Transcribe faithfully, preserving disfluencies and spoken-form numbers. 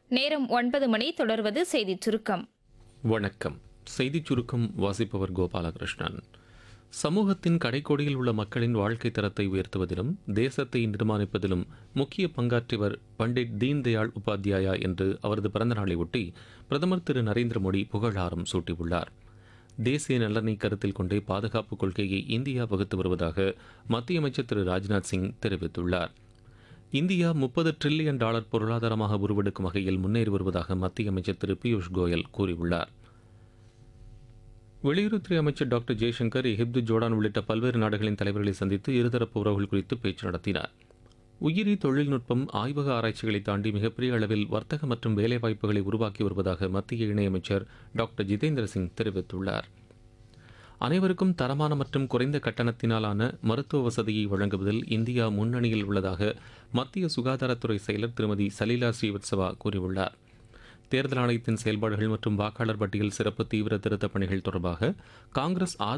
நேரம் ஒன்பது மணி. தொடர்வது செய்திச் சுருக்கம். வணக்கம். செய்திச் சுருக்கம் வாசிப்பவர் கோபாலகிருஷ்ணன். சமூகத்தின் கடைக்கோடியில் உள்ள மக்களின் வாழ்க்கை தரத்தை உயர்த்துவதிலும் தேசத்தை நிர்மாணிப்பதிலும் முக்கிய பங்காற்றியவர் பண்டிட் தீன்தயாள் உபாத்யாயா என்று அவரது பிறந்தநாளை ஒட்டி பிரதமர் திரு நரேந்திர மோடி புகழாரம் சூட்டியுள்ளார். தேசிய நலனை கருத்தில் கொண்டே பாதுகாப்பு கொள்கையை இந்தியா வகுத்து வருவதாக மத்திய அமைச்சர் திரு ராஜ்நாத் சிங் தெரிவித்துள்ளார். இந்தியா முப்பது டிரில்லியன் டாலர் பொருளாதாரமாக உருவெடுக்கும் வகையில் முன்னேறி வருவதாக மத்திய அமைச்சர் திரு பியூஷ் கோயல் கூறியுள்ளார். வெளியுறவுத்துறை அமைச்சர் டாக்டர் ஜெய்சங்கர் எகிப்து, ஜோர்டான் உள்ளிட்ட பல்வேறு நாடுகளின் தலைவர்களை சந்தித்து இருதரப்பு உறவுகள் குறித்து பேச்சு நடத்தினார். உயிரி தொழில்நுட்பம் ஆய்வக ஆராய்ச்சிகளை தாண்டி மிகப்பெரிய அளவில் வர்த்தக மற்றும் வேலைவாய்ப்புகளை உருவாக்கி வருவதாக மத்திய இணையமைச்சர் டாக்டர் ஜிதேந்திர சிங் தெரிவித்துள்ளார். அனைவருக்கும் தரமான மற்றும் குறைந்த கட்டணத்தினாலான மருத்துவ வசதியை வழங்குவதில் இந்தியா முன்னணியில் உள்ளதாக மத்திய சுகாதாரத்துறை செயலர் திருமதி சலீலா ஸ்ரீவத்சவா கூறியுள்ளார். தேர்தல் ஆணையத்தின் செயல்பாடுகள் மற்றும் வாக்காளர் பட்டியல் சிறப்பு தீவிர திருத்தப் பணிகள் தொடர்பாக காங்கிரஸ்